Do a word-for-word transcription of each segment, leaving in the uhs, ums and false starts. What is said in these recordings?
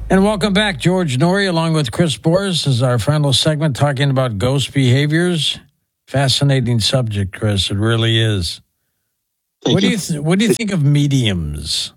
And welcome back. George Noory, along with Chris Boris, is our final segment talking about ghost behaviors. Fascinating subject, Chris. It really is. Thank what you. do you th- What do you think of mediums?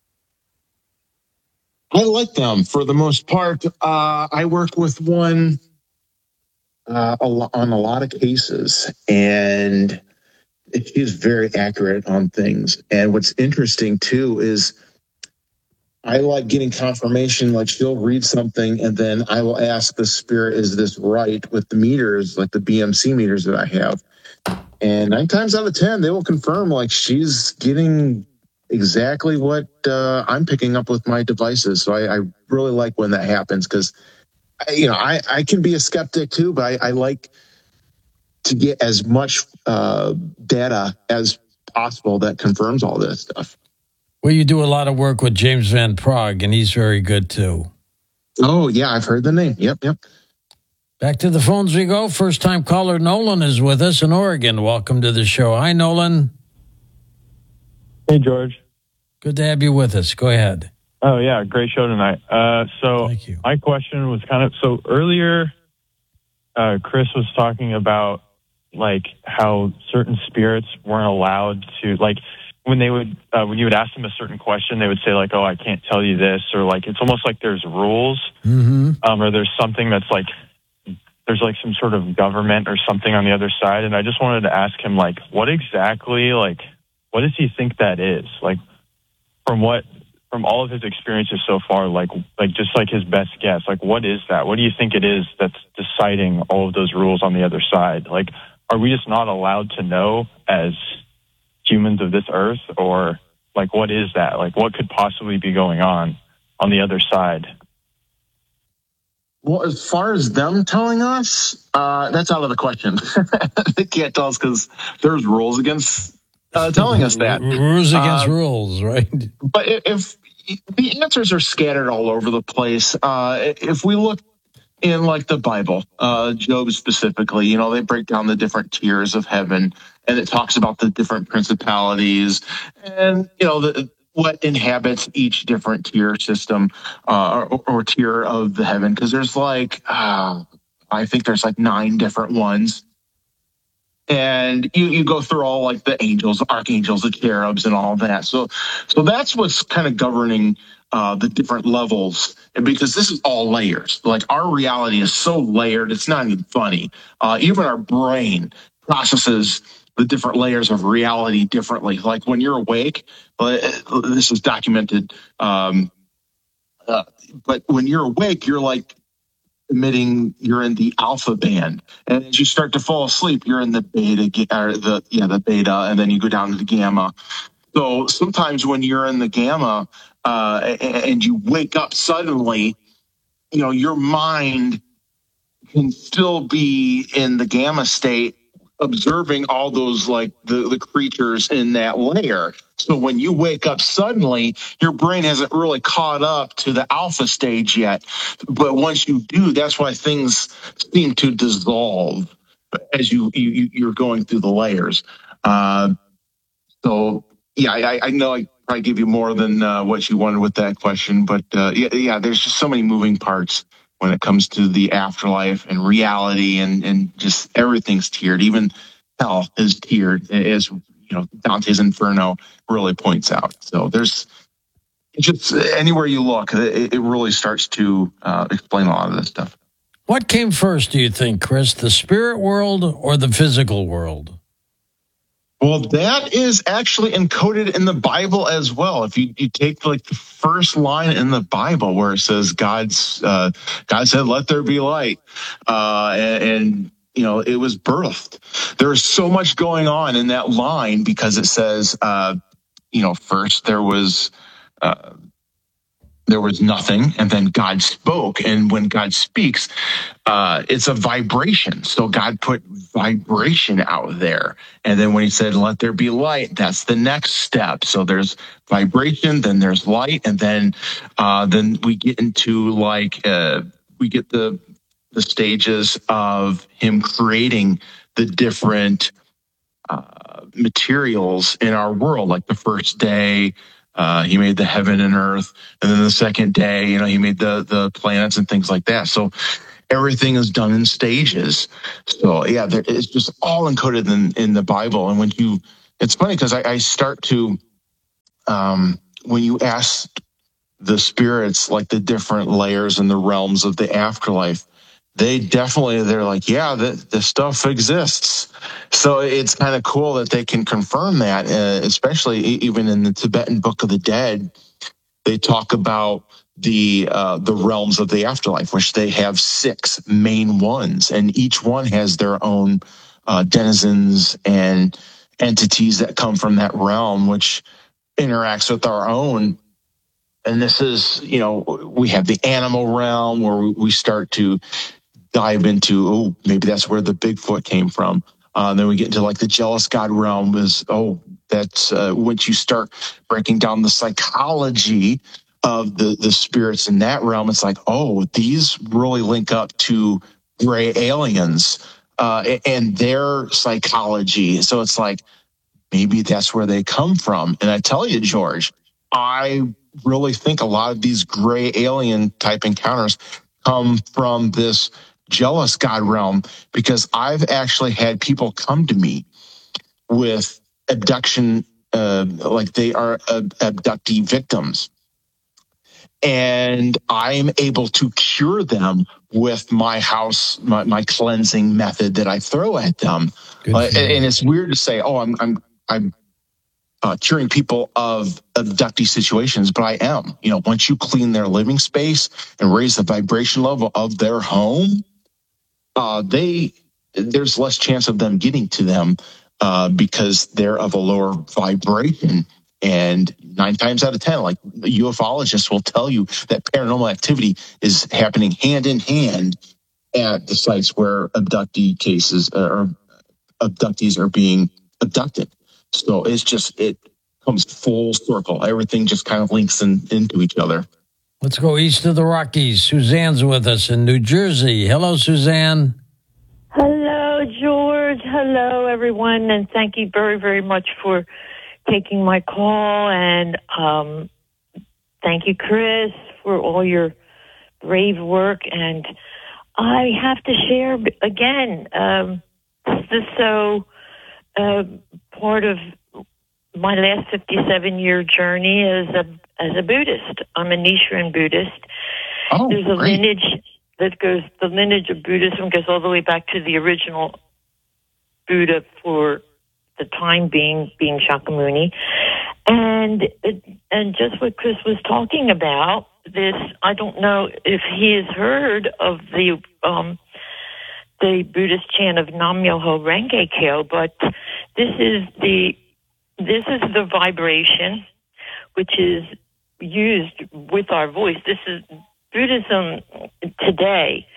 I like them for the most part. Uh, I work with one uh, a lo- on a lot of cases, and she's very accurate on things. And what's interesting too is I like getting confirmation. Like she'll read something, and then I will ask the spirit, "Is this right?" With the meters, like the B M C meters that I have, and nine times out of ten, they will confirm. Like she's getting exactly what uh, I'm picking up with my devices. So I, I really like when that happens because, you know, I, I can be a skeptic too, but I, I like to get as much uh, data as possible that confirms all this stuff. Well, you do a lot of work with James Van Prague, and he's very good too. Oh, yeah, I've heard the name. Yep, yep. Back to the phones we go. First-time caller Nolan is with us in Oregon. Welcome to the show. Hi, Nolan. Hey, George. Good to have you with us. Go ahead. Oh, yeah, great show tonight. Uh, so Thank you. My question was kind of, so earlier, uh, Chris was talking about, like, how certain spirits weren't allowed to, like, when they would, uh, when you would ask them a certain question, they would say, like, oh, I can't tell you this, or, like, it's almost like there's rules, Mm-hmm. um, or there's something that's, like, there's, like, some sort of government or something on the other side, and I just wanted to ask him, like, what exactly, like, what does he think that is? Like, from what, from all of his experiences so far, like, like just like his best guess, like, what is that? What do you think it is that's deciding all of those rules on the other side? Like, are we just not allowed to know as humans of this earth, or like, what is that? Like, what could possibly be going on on the other side? Well, as far as them telling us, uh, that's out of the question. They can't tell us because there's rules against uh, telling us that. Rules against uh, rules, right? But if, if the answers are scattered all over the place, uh, if we look in like the Bible, uh, Job specifically, you know, they break down the different tiers of heaven, and it talks about the different principalities and, you know, the, what inhabits each different tier system uh, or, or tier of the heaven. Because there's like, uh, I think there's like nine different ones. And you, you go through all like the angels, the archangels, the cherubs, and all that. So, so that's what's kind of governing uh, the different levels. And because this is all layers, like our reality is so layered, it's not even funny. Uh, even our brain processes the different layers of reality differently. Like when you're awake, uh, this is documented. Um, uh, but when you're awake, you're like emitting, you're in the alpha band, and as you start to fall asleep, you're in the beta, or the yeah the beta, and then you go down to the gamma. So sometimes when you're in the gamma uh, and you wake up suddenly, you know your mind can still be in the gamma state, observing all those like the, the creatures in that layer. So when you wake up suddenly, your brain hasn't really caught up to the alpha stage yet. But once you do, that's why things seem to dissolve as you, you you're going through the layers. Uh, so yeah, I, I know I probably give you more than uh, what you wanted with that question, but uh, yeah, yeah, there's just so many moving parts when it comes to the afterlife and reality, and, and just everything's tiered. Even hell is tiered, as you know, Dante's Inferno really points out. So there's just anywhere you look, it, it really starts to uh, explain a lot of this stuff. What came first, do you think, Chris, the spirit world or the physical world? Well, that is actually encoded in the Bible as well. If you, you take like the first line in the Bible where it says God's uh, God said, "Let there be light," uh, and, and you know it was birthed. There is so much going on in that line because it says, uh, you know, first there was. Uh, There was nothing, and then God spoke. And when God speaks, uh, it's a vibration. So God put vibration out there. And then when he said, "Let there be light," that's the next step. So there's vibration, then there's light, and then uh, then we get into like uh, we get the the stages of him creating the different uh, materials in our world, like the first day. Uh, he made the heaven and earth. And then the second day, you know, he made the, the planets and things like that. So everything is done in stages. So yeah, there, it's just all encoded in, in the Bible. And when you, it's funny because I, I start to, um, when you ask the spirits, like the different layers and the realms of the afterlife, they definitely, they're like, yeah, the, the stuff exists. So it's kind of cool that they can confirm that, uh, especially even in the Tibetan Book of the Dead, they talk about the uh, the realms of the afterlife, which they have six main ones, and each one has their own uh, denizens and entities that come from that realm, which interacts with our own. And this is, you know, we have the animal realm where we start to dive into, oh, maybe that's where the Bigfoot came from. Uh, then we get into like the jealous God realm is, oh, that's uh, once you start breaking down the psychology of the, the spirits in that realm, it's like, oh, these really link up to gray aliens uh, and their psychology. So it's like, maybe that's where they come from. And I tell you, George, I really think a lot of these gray alien type encounters come from this jealous God realm, because I've actually had people come to me with abduction, uh, like they are uh, abductee victims. And I'm able to cure them with my house, my, my cleansing method that I throw at them. Uh, and, and it's weird to say, oh, I'm, I'm, I'm uh, curing people of abductee situations, but I am. You know, once you clean their living space and raise the vibration level of their home, uh, they there's less chance of them getting to them uh, because they're of a lower vibration. And nine times out of ten, like ufologists will tell you that paranormal activity is happening hand in hand at the sites where abductee cases or abductees are being abducted. So it's just, it comes full circle. Everything just kind of links in, into each other. Let's go east of the Rockies. Suzanne's with us in New Jersey. Hello, Suzanne. Hello, George. Hello, everyone. And thank you very, very much for taking my call. And um, thank you, Chris, for all your brave work. And I have to share again, um, this is so uh, part of my last fifty-seven year journey as a as a Buddhist. I'm a Nichiren Buddhist. Oh, There's a great. lineage that goes, the lineage of Buddhism goes all the way back to the original Buddha for the time being, being Shakyamuni. And, and just what Chris was talking about, this, I don't know if he has heard of the, um, the Buddhist chant of Nam Myoho Renge Kyo, but this is the, this is the vibration which is used with our voice. This is Buddhism today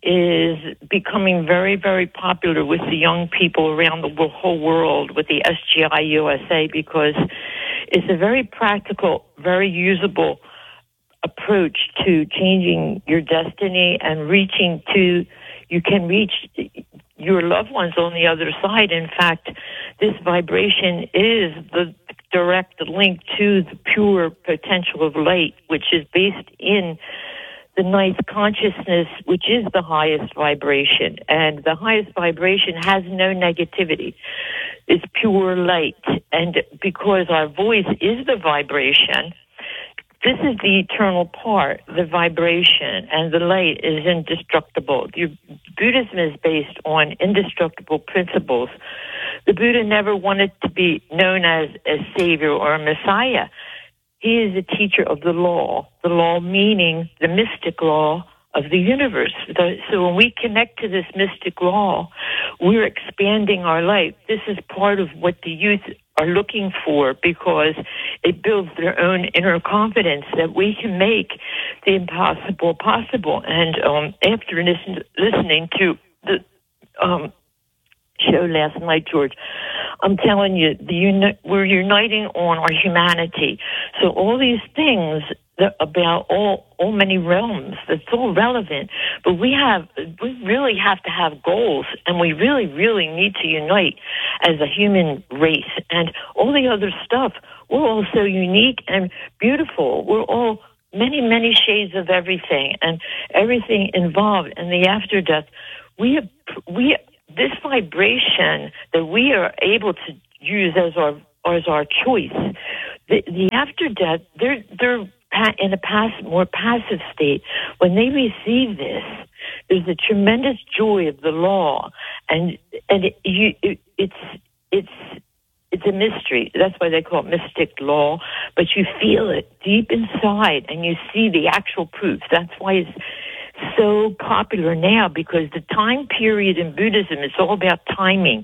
is becoming very, very popular with the young people around the whole world with the S G I U S A, because it's a very practical, very usable approach to changing your destiny and reaching to, you can reach your loved ones on the other side. In fact, this vibration is the direct link to the pure potential of light, which is based in the ninth consciousness, which is the highest vibration. And the highest vibration has no negativity. It's pure light. And because our voice is the vibration, this is the eternal part, the vibration, and the light is indestructible. The Buddhism is based on indestructible principles. The Buddha never wanted to be known as a savior or a messiah. He is a teacher of the law, the law meaning the mystic law of the universe. So when we connect to this mystic law, we're expanding our life. This is part of what the youth are looking for, because it builds their own inner confidence that we can make the impossible possible. And um, after listen, listening to the um, show last night, George, I'm telling you, the uni- we're uniting on our humanity. So all these things that about all all many realms, that's all relevant. But we have we really have to have goals, and we really, really need to unite as a human race. And all the other stuff we're all so unique and beautiful. We're all many, many shades of everything and everything involved in the after death. We have, we, this vibration that we are able to use as our, as our choice, the, the after death, they're, they're in a pass, more passive state. When they receive this, there's a tremendous joy of the law, and and it, you, it, it's it's it's a mystery. That's why they call it mystic law. But you feel it deep inside, and you see the actual proof. That's why it's so popular now, because the time period in Buddhism is all about timing.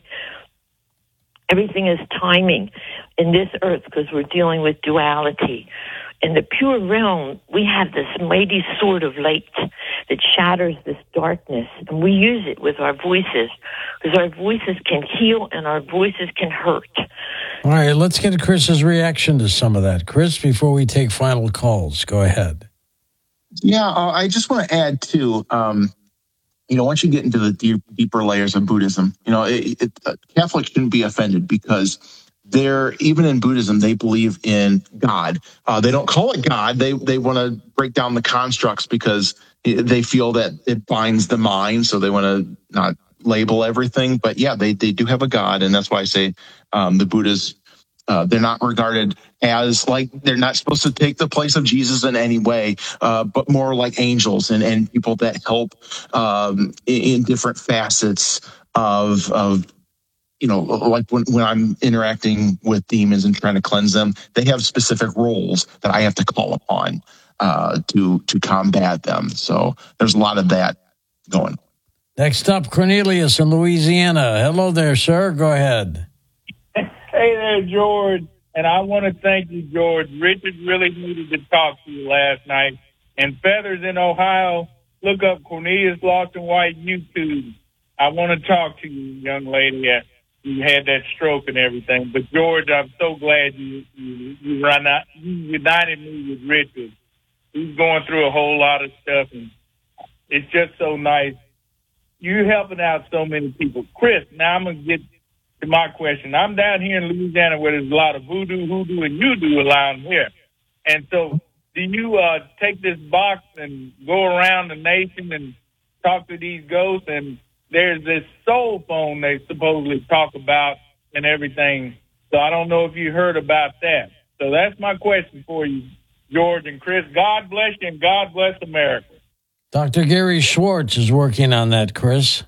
Everything is timing in this earth because we're dealing with duality. In the pure realm, we have this mighty sword of light that shatters this darkness, and we use it with our voices because our voices can heal and our voices can hurt. All right, let's get Chris's reaction to some of that. Chris, before we take final calls, go ahead. Yeah, uh, I just want to add, too, um, you know, once you get into the deep, deeper layers of Buddhism, you know, it, it, uh, Catholics shouldn't be offended because they're, even in Buddhism, they believe in God. Uh, they don't call it God. They they want to break down the constructs because they feel that it binds the mind, so they want to not label everything. But yeah, they, they do have a God, and that's why I say um, the Buddhists, uh, they're not regarded as like, they're not supposed to take the place of Jesus in any way, uh, but more like angels and, and people that help um, in, in different facets of of you know, like when, when I'm interacting with demons and trying to cleanse them, they have specific roles that I have to call upon uh, to to combat them. So there's a lot of that going. Next up, Cornelius in Louisiana. Hello there, sir. Go ahead. Hey there, George. And I want to thank you, George. Richard really needed to talk to you last night. And Feathers in Ohio, look up Cornelius Lawson White YouTube. I want to talk to you, young lady. You had that stroke and everything. But, George, I'm so glad you you, you, run out, you united me with Richard. He's going through a whole lot of stuff, and it's just so nice. You're helping out so many people. Chris, now I'm going to get to my question. I'm down here in Louisiana where there's a lot of voodoo, hoodoo, and you-do around here. And so do you uh, take this box and go around the nation and talk to these ghosts? And there's this soul phone they supposedly talk about and everything. So I don't know if you heard about that. So that's my question for you, George and Chris. God bless you, and God bless America. Doctor Gary Schwartz is working on that, Chris.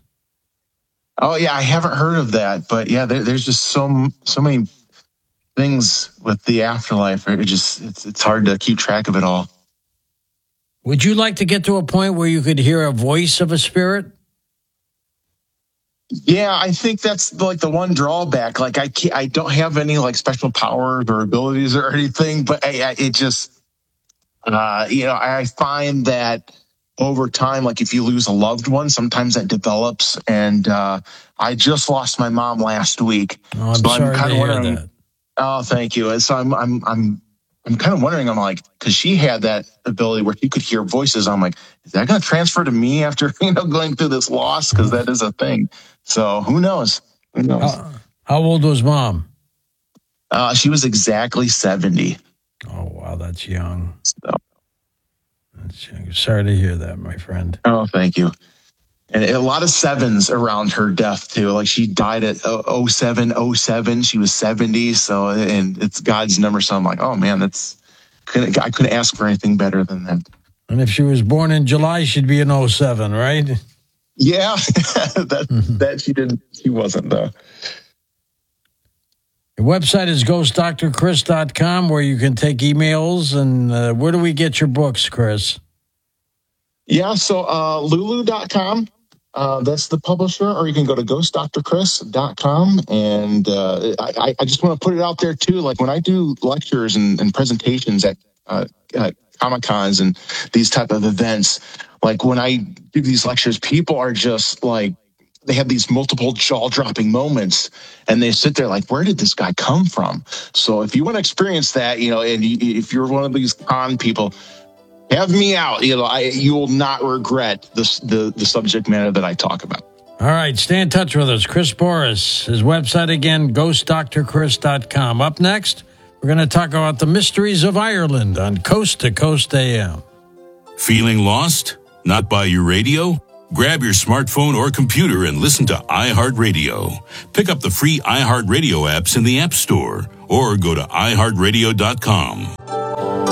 Oh, yeah, I haven't heard of that. But, yeah, there, there's just so so many things with the afterlife. It just it's, it's hard to keep track of it all. Would you like to get to a point where you could hear a voice of a spirit? Yeah, I think that's like the one drawback. Like I can't, I don't have any like special powers or abilities or anything, but I, I, it just, uh, you know, I find that over time, like if you lose a loved one, sometimes that develops. And uh, I just lost my mom last week. Oh, I'm so sorry I'm kind to of hear wondering. that. Oh, thank you. And so I'm, I'm, I'm. I'm kind of wondering, I'm like, because she had that ability where she could hear voices. I'm like, is that going to transfer to me after, you know, going through this loss? Because that is a thing. So who knows? Who knows? How, how old was Mom? Uh, she was exactly seventy. Oh, wow, that's young. So. That's young. Sorry to hear that, my friend. Oh, thank you. And a lot of sevens around her death, too. Like she died at oh seven oh seven. She was seventy. So, and it's God's number. So I'm like, oh, man, that's, couldn't, I couldn't ask for anything better than that. And if she was born in July, she'd be in oh seven, right? Yeah, that, mm-hmm. that she didn't, she wasn't, though. Your website is ghost doctor chris dot com, where you can take emails. And uh, where do we get your books, Chris? Yeah, so uh, lulu dot com. Uh, that's the publisher, or you can go to ghost doctor chris dot com. And uh, I, I just want to put it out there, too. Like when I do lectures and, and presentations at, uh, at Comic-Cons and these type of events, like when I do these lectures, people are just like, they have these multiple jaw-dropping moments, and they sit there like, where did this guy come from? So if you want to experience that, you know, and you, if you're one of these con people, have me out. You know, I, you will not regret this, the the subject matter that I talk about. All right, stay in touch with us. Chris Boris, his website again, ghost doctor chris dot com. Up next, We're going to talk about the mysteries of Ireland on Coast to Coast A M. Feeling lost? Not by your radio? Grab your smartphone or computer and listen to iHeartRadio. Pick up the free iHeartRadio apps in the App Store or go to i heart radio dot com.